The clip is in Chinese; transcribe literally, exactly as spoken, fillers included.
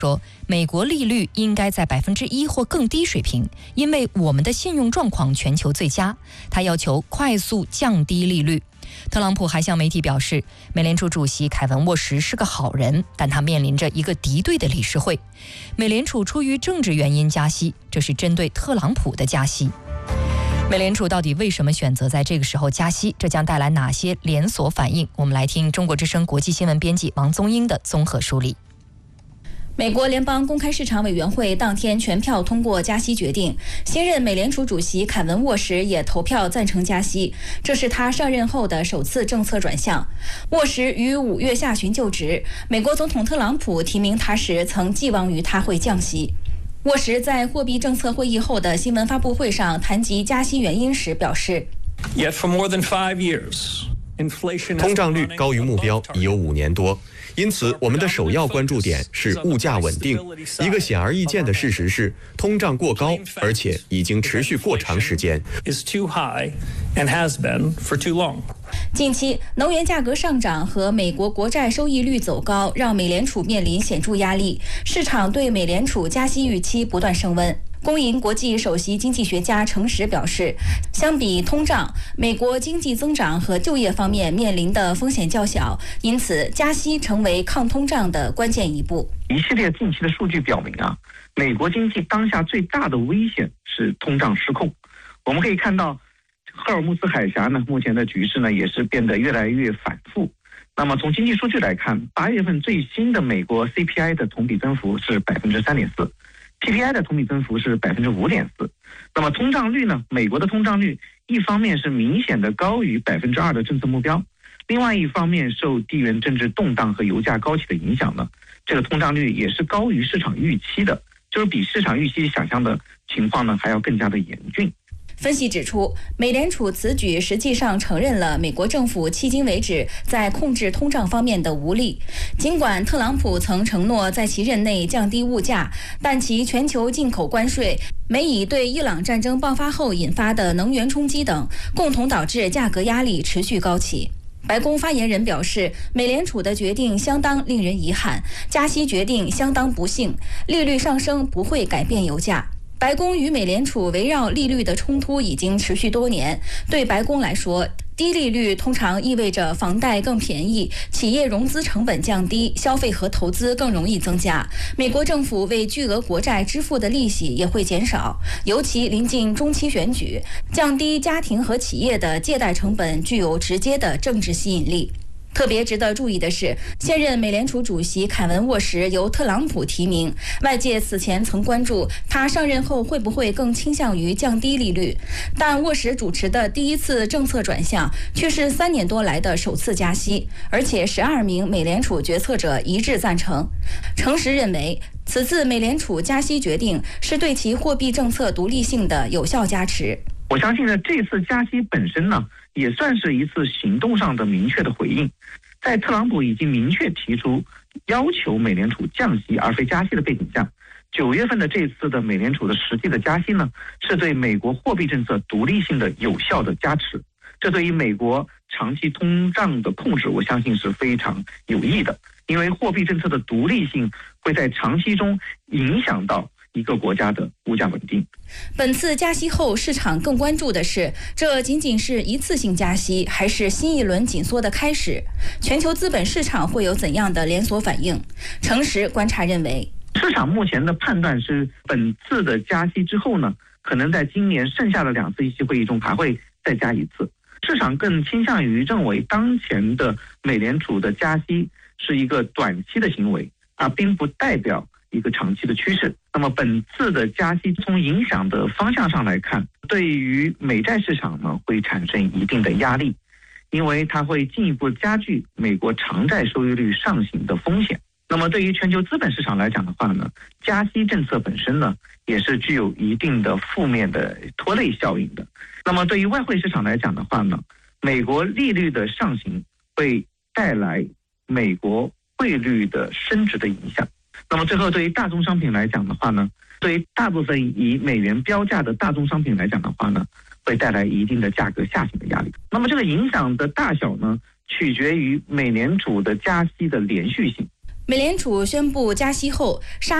说，美国利率应该在百分之一或更低水平，因为我们的信用状况全球最佳。他要求快速降低利率。特朗普还向媒体表示，美联储主席凯文沃什是个好人，但他面临着一个敌对的理事会。美联储出于政治原因加息，这是针对特朗普的加息。美联储到底为什么选择在这个时候加息？这将带来哪些连锁反应？我们来听中国之声国际新闻编辑王宗英的综合梳理。 美国联邦公开市场委员会当天全票通过加息决定，新任美联储主席凯文沃什也投票赞成加息，这是他上任后的首次政策转向。沃什于五月下旬就职，美国总统特朗普提名他时曾寄望于他会降息。沃什在货币政策会议后的新闻发布会上谈及加息原因时表示， Yet for more than five years, 通胀率高于目标已有五年多，因此我们的首要关注点是物价稳定。一个显而易见的事实是，通胀过高，而且已经持续过长时间。 近期能源价格上涨和美国国债收益率走高，让美联储面临显著压力，市场对美联储加息预期不断升温。公银国际首席经济学家程实表示，相比通胀，美国经济增长和就业方面面临的风险较小，因此加息成为抗通胀的关键一步。 一系列近期的数据表明啊，美国经济当下最大的危险是通胀失控。我们可以看到，赫尔木斯海峡呢，目前的局势呢也是变得越来越反复。那么从经济数据来看，八月份最新的美国 C P I 的同比增幅是百分之三点四。P P I 的同比增幅是百分之五点四，那么通胀率呢？美国的通胀率一方面是明显的高于百分之二的政策目标，另外一方面受地缘政治动荡和油价高企的影响呢，这个通胀率也是高于市场预期的，就是比市场预期想象的情况呢还要更加的严峻。 分析指出，美联储此举实际上承认了美国政府迄今为止在控制通胀方面的无力。尽管特朗普曾承诺在其任内降低物价，但其全球进口关税、美以对伊朗战争爆发后引发的能源冲击等，共同导致价格压力持续高企。白宫发言人表示，美联储的决定相当令人遗憾，加息决定相当不幸，利率上升不会改变油价。白宫与美联储围绕利率的冲突已经持续多年，对白宫来说，低利率通常意味着房贷更便宜，企业融资成本降低，消费和投资更容易增加。美国政府为巨额国债支付的利息也会减少，尤其临近中期选举，降低家庭和企业的借贷成本具有直接的政治吸引力。特别值得注意的是，现任美联储主席凯文沃什由特朗普提名，外界此前曾关注他上任后会不会更倾向于降低利率，但沃什主持的第一次政策转向却是三年多来的首次加息，而且十二名美联储决策者一致赞成。程实认为，此次美联储加息决定是对其货币政策独立性的有效加持。 我相信呢，这次加息本身呢，也算是一次行动上的明确的回应。在特朗普已经明确提出要求美联储降息而非加息的背景下，九月份的这次的美联储的实际的加息呢，是对美国货币政策独立性的有效的加持。这对于美国长期通胀的控制，我相信是非常有益的，因为货币政策的独立性会在长期中影响到一个国家的物价稳定。 本次加息后，市场更关注的是，这仅仅是一次性加息，还是新一轮紧缩的开始？全球资本市场会有怎样的连锁反应？程实观察认为， 市场目前的判断是，本次的加息之后呢，可能在今年剩下的两次议息会议中还会再加一次。市场更倾向于认为，当前的美联储的加息是一个短期的行为，而并不代表一个长期的趋势。那么本次的加息从影响的方向上来看，对于美债市场呢会产生一定的压力，因为它会进一步加剧美国长债收益率上行的风险。那么对于全球资本市场来讲的话呢，加息政策本身呢也是具有一定的负面的拖累效应的。那么对于外汇市场来讲的话呢，美国利率的上行会带来美国汇率的升值的影响。那么最后对于大宗商品来讲的话呢，对于大部分以美元标价的大宗商品来讲的话呢，会带来一定的价格下行的压力。那么这个影响的大小呢，取决于美联储的加息的连续性。 美联储宣布加息后，沙